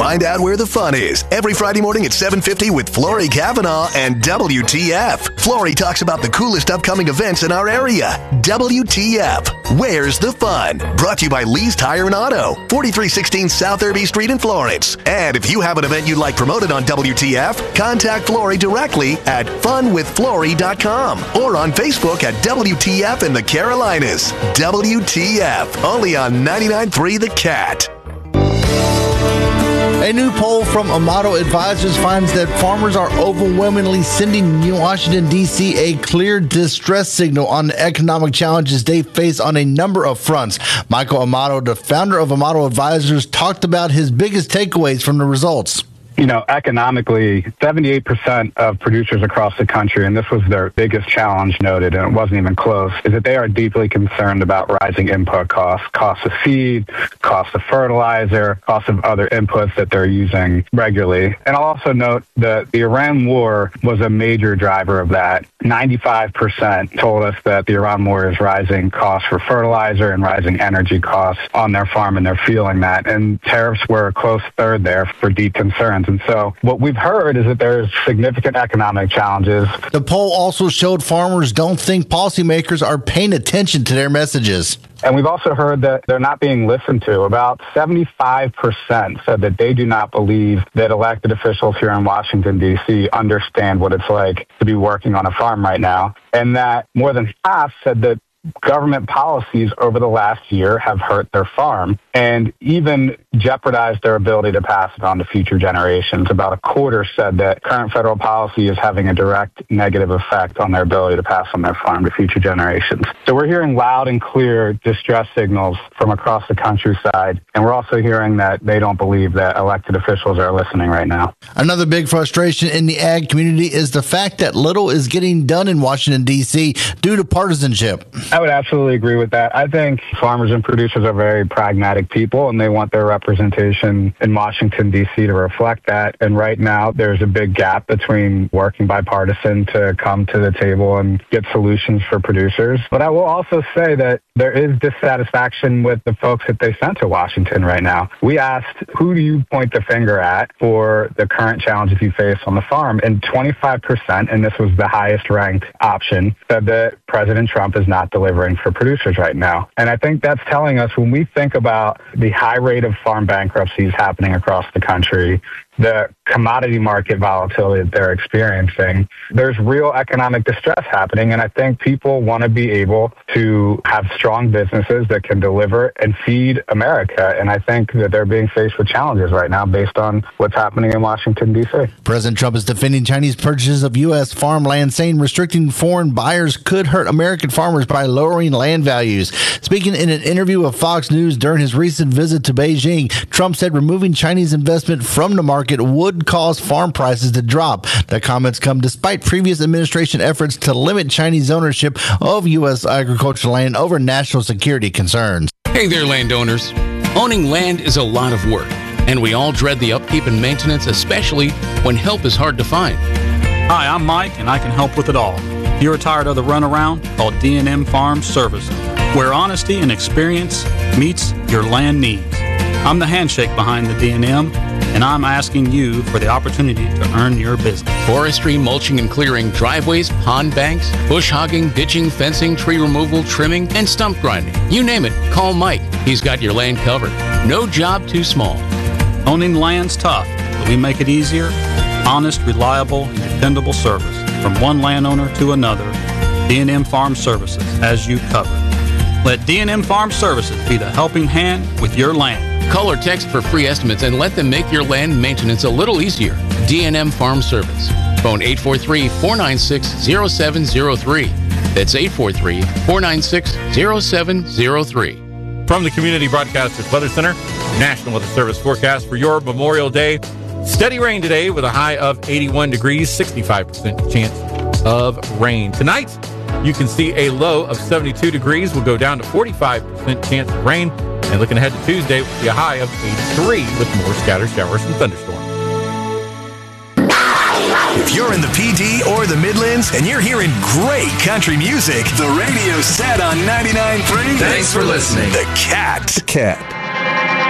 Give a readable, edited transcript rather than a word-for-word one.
Find out where the fun is every Friday morning at 7:50 with Flory Kavanaugh and WTF. Flory talks about the coolest upcoming events in our area. WTF. Where's the fun? Brought to you by Lee's Tire and Auto, 4316 South Irby Street in Florence. And if you have an event you'd like promoted on WTF, contact Flory directly at funwithflory.com or on Facebook at WTF in the Carolinas. WTF. Only on 99.3 The Cat. A new poll from Amato Advisors finds that farmers are overwhelmingly sending Washington, D.C. a clear distress signal on the economic challenges they face on a number of fronts. Michael Amato, the founder of Amato Advisors, talked about his biggest takeaways from the results. You know, economically, 78% of producers across the country, and this was their biggest challenge noted, and it wasn't even close, is that they are deeply concerned about rising input costs, cost of feed, cost of fertilizer, cost of other inputs that they're using regularly. And I'll also note that the Iran war was a major driver of that. 95% told us that the Iran war is rising costs for fertilizer and rising energy costs on their farm, and they're feeling that. And tariffs were a close third there for deep concerns. And so what we've heard is that there's significant economic challenges. The poll also showed farmers don't think policymakers are paying attention to their messages. And we've also heard that they're not being listened to. About 75% said that they do not believe that elected officials here in Washington, D.C. understand what it's like to be working on a farm right now. And that more than half said that government policies over the last year have hurt their farm and even jeopardized their ability to pass it on to future generations. About a quarter said that current federal policy is having a direct negative effect on their ability to pass on their farm to future generations. So we're hearing loud and clear distress signals from across the countryside, and we're also hearing that they don't believe that elected officials are listening right now. Another big frustration in the ag community is the fact that little is getting done in Washington, D.C. due to partisanship. I would absolutely agree with that. I think farmers and producers are very pragmatic people, and they want their representation in Washington, D.C. to reflect that. And right now, there's a big gap between working bipartisan to come to the table and get solutions for producers. But I will also say that there is dissatisfaction with the folks that they sent to Washington right now. We asked, who do you point the finger at for the current challenges you face on the farm? And 25%, and this was the highest ranked option, said that President Trump is not delivering for producers right now. And I think that's telling us when we think about the high rate of farm bankruptcies happening across the country, the commodity market volatility that they're experiencing, there's real economic distress happening. And I think people want to be able to have strong businesses that can deliver and feed America. And I think that they're being faced with challenges right now based on what's happening in Washington, D.C. President Trump is defending Chinese purchases of U.S. farmland, saying restricting foreign buyers could hurt American farmers by lowering land values. Speaking in an interview with Fox News during his recent visit to Beijing, Trump said removing Chinese investment from the market would cause farm prices to drop. The comments come despite previous administration efforts to limit Chinese ownership of U.S. agricultural land over national security concerns. Hey there, landowners. Owning land is a lot of work, and we all dread the upkeep and maintenance, especially when help is hard to find. Hi, I'm Mike, and I can help with it all. If you're tired of the runaround, call D&M Farm Services, where honesty and experience meets your land needs. I'm the handshake behind the D&M, and I'm asking you for the opportunity to earn your business. Forestry, mulching and clearing, driveways, pond banks, bush hogging, ditching, fencing, tree removal, trimming, and stump grinding. You name it, call Mike. He's got your land covered. No job too small. Owning land's tough, but we make it easier. Honest, reliable, and dependable service from one landowner to another. D&M Farm Services has you covered. Let D&M Farm Services be the helping hand with your land. Call or text for free estimates and let them make your land maintenance a little easier. D&M Farm Service. Phone 843-496-0703. That's 843-496-0703. From the Community Broadcasters Weather Center, National Weather Service forecast for your Memorial Day. Steady rain today with a high of 81 degrees, 65% chance of rain. Tonight, you can see a low of 72 degrees. Will go down to 45% chance of rain. And looking ahead to Tuesday, we'll see a high of 83 with more scattered showers and thunderstorms. If you're in the PD or the Midlands and you're hearing great country music, the radio's set on 99.3. Thanks for listening. The Cat. The Cat.